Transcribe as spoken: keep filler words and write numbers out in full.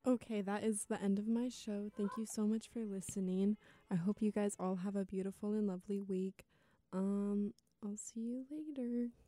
Okay, that is the end of my show. Thank you so much for listening. I hope you guys all have a beautiful and lovely week. Um, I'll see you later.